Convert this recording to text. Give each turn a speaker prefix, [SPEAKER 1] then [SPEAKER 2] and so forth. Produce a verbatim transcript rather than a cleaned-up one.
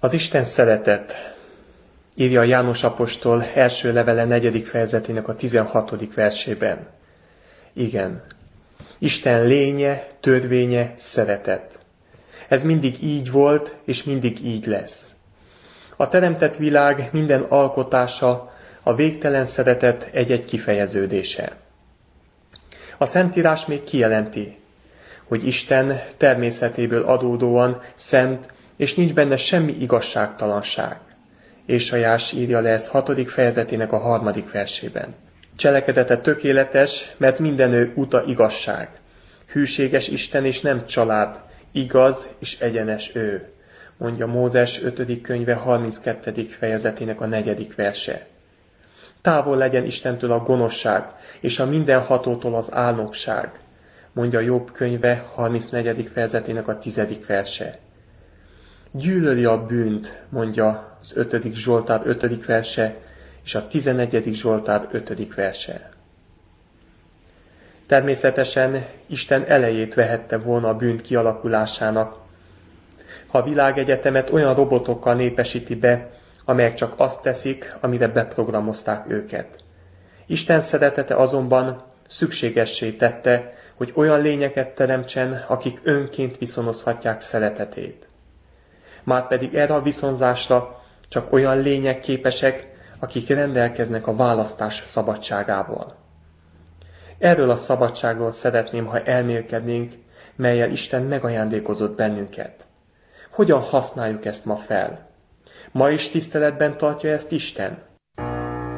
[SPEAKER 1] Az Isten szeretet, írja János apostol első levele negyedik fejezetének a tizenhatodik versében. Igen, Isten lénye, törvénye, szeretet. Ez mindig így volt, és mindig így lesz. A teremtett világ minden alkotása a végtelen szeretet egy-egy kifejeződése. A Szentírás még kijelenti, hogy Isten természetéből adódóan szent, és nincs benne semmi igazságtalanság. Ésaiás írja le ezt hatodik fejezetének a harmadik versében. Cselekedete tökéletes, mert minden ő uta igazság. Hűséges Isten és nem család, igaz és egyenes ő, mondja Mózes ötödik könyve harminckettedik fejezetének a negyedik verse. Távol legyen Istentől a gonoszság, és a mindenhatótól az álnokság, mondja Jobb könyve harmincnegyedik fejezetének a tizedik verse. Gyűlöli a bűnt, mondja az ötödik Zsoltár ötödik verse, és a tizennegyedik Zsoltár ötödik verse. Természetesen Isten elejét vehette volna a bűn kialakulásának, ha a világegyetemet olyan robotokkal népesíti be, amelyek csak azt teszik, amire beprogramozták őket. Isten szeretete azonban szükségessé tette, hogy olyan lényeket teremtsen, akik önként viszonozhatják szeretetét. Márpedig erre a viszonzásra csak olyan lények képesek, akik rendelkeznek a választás szabadságával. Erről a szabadságról szeretném, ha elmélkednénk, mellyel Isten megajándékozott bennünket. Hogyan használjuk ezt ma fel? Ma is tiszteletben tartja ezt Isten?